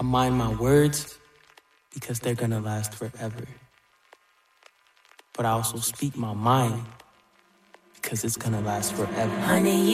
mind my words because they're gonna last forever. But I also speak my mind because it's gonna last forever. Honey,